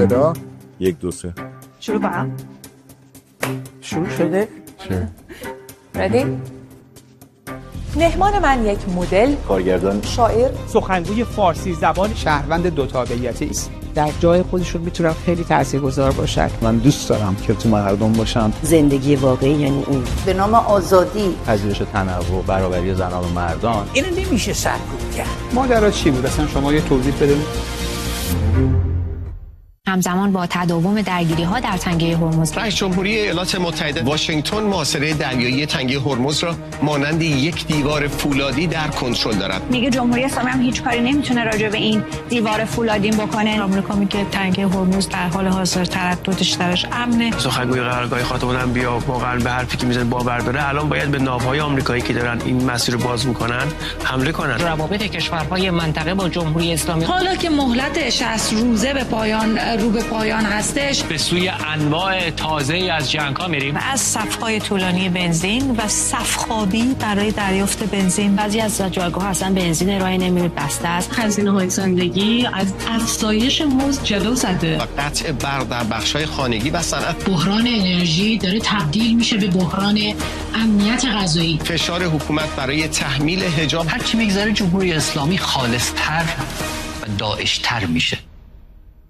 صدا 1 2 3 شروع کنم. شروع شده؟ چه؟ ردی؟ مهمان من یک مدل، کارگردان، شاعر، سخنگوی فارسی زبان، شهروند دو تابعیتی است. در جای خودشون میتونن خیلی تاثیرگذار باشن. من دوست دارم که تو مردم باشم. زندگی واقعی یعنی این. به نام آزادی، پذیرش تنوع، برابری زنان و مردان. اینو نمیشه سرکوب کرد. ماجرا چی بود؟ اصلا شما یه توضیح بده. همزمان با تداوم درگیری‌ها در تنگه هرمز، رئیس جمهوری ایالات متحده واشنگتن محاصره دریایی تنگه هرمز را مانند یک دیوار فولادی در کنترل دارد. میگه جمهوری اسلامی هم هیچ کاری نمیتونه راجع به این دیوار فولادی بکنه. آمریکا میگه تنگه هرمز در حال حاضر ترددش درش امنه. سخنگوی قرارگاه خاطبان بیا واقعا به حرفی که میزنه باور داره. الان باید به ناوهای آمریکایی که دارن این مسیر رو باز میکنن حمله کنن. روابط کشورهای منطقه با جمهوری اسلامی حالا که مهلت 60 روزه رو به پایان هستش، به سوی انواع تازه‌ای از جنگ‌ها میریم. و از صف‌های طولانی بنزین و صف‌خوابی برای دریافت بنزین. بعضی از جایگاه اصلا بنزین ارائه نمی‌کنه، بسته است. هزینه‌های زندگی از افزایش مزد جلو زده و قطع برق در بخش‌های خانگی و صنعت. بحران انرژی داره تبدیل میشه به بحران امنیت غذایی. فشار حکومت برای تحمیل حجاب. هر چی میگذره جمهوری اسلامی خالص‌تر و داعش‌تر میشه.